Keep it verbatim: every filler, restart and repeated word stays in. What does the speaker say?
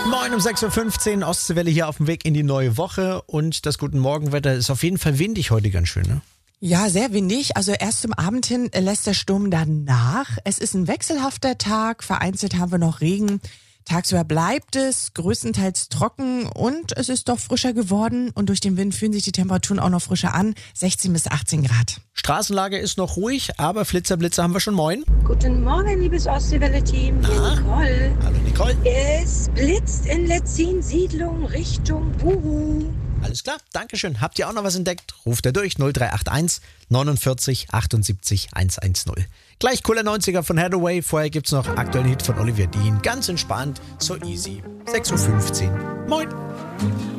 Moin um sechs Uhr fünfzehn, Ostseewelle hier auf dem Weg in die neue Woche und das Guten Morgenwetter ist auf jeden Fall windig heute ganz schön, ne? Ja, sehr windig. Also erst zum Abend hin lässt der Sturm dann nach. Es ist ein wechselhafter Tag. Vereinzelt haben wir noch Regen. Tagsüber bleibt es größtenteils trocken und es ist doch frischer geworden. Und durch den Wind fühlen sich die Temperaturen auch noch frischer an. sechzehn bis achtzehn Grad. Straßenlage ist noch ruhig, aber Flitzerblitze haben wir schon. Moin. Guten Morgen, liebes Ostseewelle-Team. Hier Na? Nicole. Hallo Nicole. Es blitzt in Letzin-Siedlung Richtung Buhu. Alles klar, Dankeschön. Habt ihr auch noch was entdeckt? Ruft er durch null drei acht eins neunundvierzig achtundsiebzig hundertzehn. Gleich cooler neunziger von Hathaway. Vorher gibt's noch aktuellen Hit von Olivia Dean. Ganz entspannt, so easy. sechs Uhr fünfzehn. Moin.